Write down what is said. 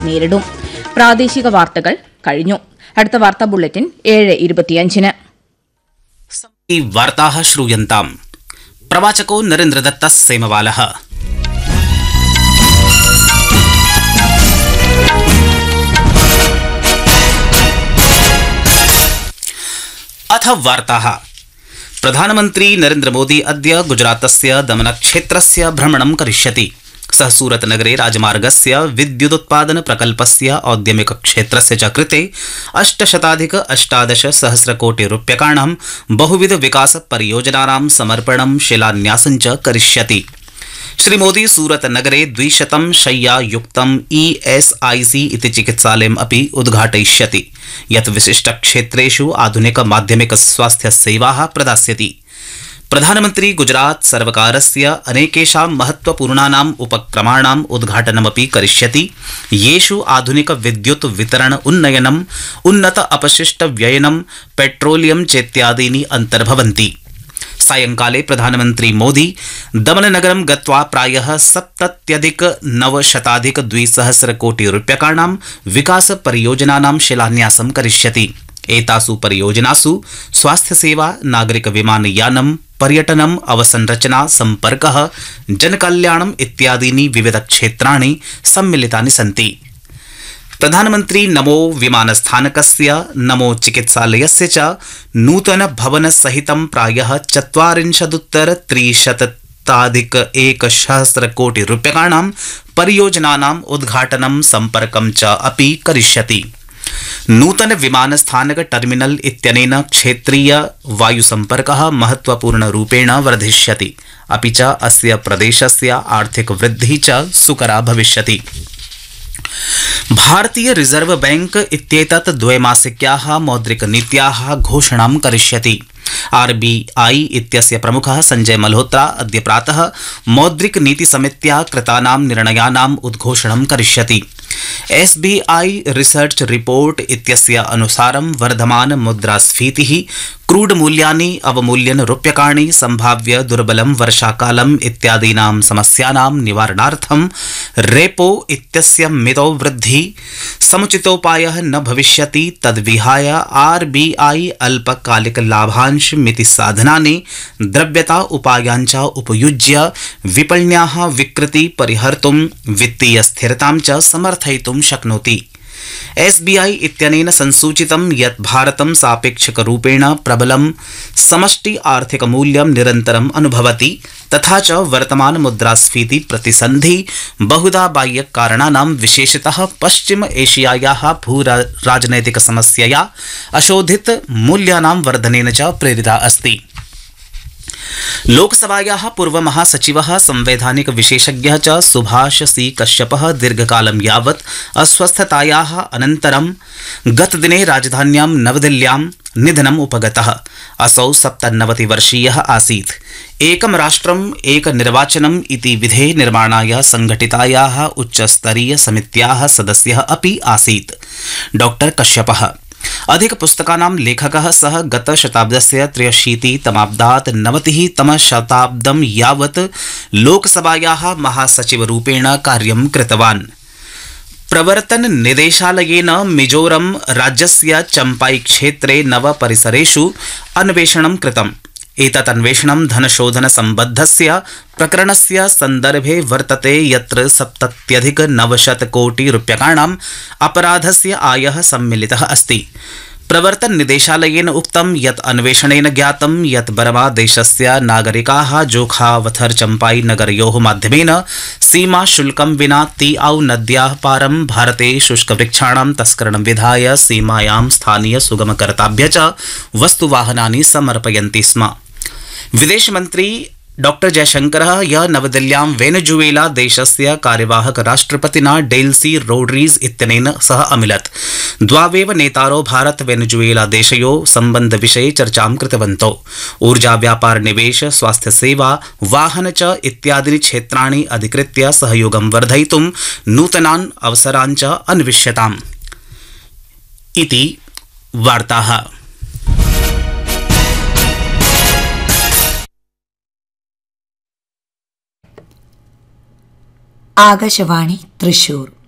നേരിടും. പ്രാദേശിക വാർത്തകൾ കഴിഞ്ഞു. അടുത്ത വാർത്താ ബുള്ളറ്റിൻ 7:25. वार्ताः श्रूयन्ताम्. प्रवाचको नरेन्द्रदत्तः सेमवालः. अथ वार्ताः. प्रधानमन्त्री नरेन्द्रमोदी अद्य गुजरातस्य दमनक्षेत्रस्य भ्रमणं करिष्यति. सः सूरतनगरे राजमार्गस्य विद्युदुत्पादन प्रकल्पस्य औद्यमिकक्षेत्रस्य च कृते 818,000,000 बहुविध विकास परियोजनानां समर्पणं शिलान्यासं च करिष्यति. श्रीमोदी सूरतनगरे 200 शय्यायुक्तं ESIC इति चिकित्सालयम् अपि उद्घाटयिष्यति, यत् विशिष्टक्षेत्रेषु आधुनिक माध्यमिक स्वास्थ्य सेवाः प्रदास्यति. प्रधानमन्त्री गुजरात सर्वकारस्य अनेकेषां महत्वपूर्णानाम् उपक्रमाणाम् उद्घाटनमपि करिष्यति, येषु आधुनिक विद्युत् वितरण उन्नयनम्, उन्नत अपशिष्ट व्ययनं, पेट्रोलियम चेत्यादीनि अन्तर्भवन्ति. सायंकाले प्रधानमन्त्री मोदी दमननगरं गत्वा प्रायः 70,900,200,000,000 विकास परियोजनानां शिलान्यासं करिष्यति. एतासु परियोजनासु स्वास्थ्यसेवा, नागरिक विमानयानं, पर्यटनम्, अवसंरचना, सम्पर्कः, जनकल्याणम् इत्यादीनि विविध क्षेत्राणि सम्मिलितानि सन्ति. प्रधानमन्त्री नमो विमानस्थानकस्य, नमो चिकित्सालयस्य च नूतन भवन सहितं प्रायः 40,300,000,000 परियोजनानाम् उद्घाटनं, सम्पर्कं च अपि करिष्यति. नूतन विमानस्थानक टर्मिनल इत्यनेन क्षेत्रीय वायुसम्पर्कः महत्वपूर्णरूपेण वर्धिष्यति, अपि च अस्य प्रदेशस्य आर्थिक वृद्धिः च सुकरा भविष्यति. भारतीय रिजर्व बैंक इत्येतत् द्वैमासिक्याः मौद्रिकनीत्याः घोषणां करिष्यति. RBI इत्यस्य प्रमुखः संजय मल्होत्रा अद्य प्रातः मौद्रिकनीतिसमित्या कृतानां निर्णयानाम् उद्घोषणं करिष्यति. SBI रिसर्च रिपोर्ट इत्यस्य अनुसारं वर्धमान मुद्रास्फीतिः, क्रूड मूल्यानि अवमूल्यन रूप्यकाणि, संभाव्य दुर्बलं वर्षाकालम् इत्यादीनां समस्यानां निवारणार्थं रेपो इत्यस्य मितौ वृद्धि समुचितोपायः न भविष्यति. तद्विहाय RBI अल्पकालिक लाभांश मिति साधनानि, द्रव्यता उपायाञ्च उपयुज्य विपण्याः विकृति परिहर्तुं, वित्तीय स्थिरतां च समर्थयितुं शक्नोति. SBI इत्यनेन संसूचितं यत् भारतं सापेक्षिकरूपेण प्रबलं समष्टि आर्थिक मूल्यं निरन्तरम् अनुभवति, तथा च वर्तमान मुद्रास्फीति प्रतिसन्धि बहुधा बाह्यकारणानां, विशेषतः पश्चिम एशियायाः भूराजनैतिक समस्यया अशोधित मूल्यानां वर्धनेन च प्रेरिता अस्ति. लोकसभायाः पूर्वमहासचिवः, संवैधानिक विशेषज्ञः च सुभाष सी कश्यपः दीर्घकालं यावत् अस्वस्थतायाः अनन्तरं गतदिने राजधान्यां नवदिल्ल्यां निधनम् उपगतः. असौ 97 वर्षीयः आसीत्. एकं राष्ट्रम् एक निर्वाचनम् इति विधे निर्माणाय संघटितायाः उच्चस्तरीय समित्याः सदस्यः अपि आसीत्. डॉक्टर कश्यपः अधिकपुस्तकानां लेखकः. सः गतशताब्दस्य 83-तमाब्दात् 90-तमशताब्दं यावत् लोकसभायाः महासचिवरूपेण कार्यं कृतवान्. प्रवर्तन निदेशालयेन मिजोरम राज्यस्य चम्पाई क्षेत्रे 9 परिसरेषु अन्वेषणं कृतम्. एतत् अन्वेषणं धनशोधन सम्बद्धस्य प्रकरणस्य सन्दर्भे वर्तते, यत्र 70,900 कोटि रूप्यकाणाम् अपराधस्य आयः सम्मिलितः अस्ति. प्रवर्तन निदेशालयेन उक्तं यत् अन्वेषणेन ज्ञातं यत् बर्मा देशस्य नागरिकाः जोखावथर चम्पाई नगरयोः माध्यमेन सीमा शुल्कं विना तीआउ नद्याः पारं भारते शुष्कवृक्षाणां तस्करणं विधाय सीमायां स्थानीय सुगमकर्ताभ्य च वस्तुवाहनानि समर्पयन्ति स्म. विदेशमन्त्री डॉक्टर जयशंकरः यः नवदिल्ल्यां वेनेजुएला देशस्य कार्यवाहक राष्ट्रपतिना डेल्सी रोड्रीज इत्यनेन सह अमिलत्. द्वावेव नेतारो भारत वेनेजुएला देशयोः सम्बन्धविषये चर्चां कृतवन्तौ. ऊर्जा, व्यापार, निवेश, स्वास्थ्य सेवा, वाहन च इत्यादीनि क्षेत्राणि अधिकृत्य सहयोगं वर्धयितुं नूतनान् अवसरान् च अन्विष्यताम् इति वार्ताः. ആകാശവാണി തൃശൂർ.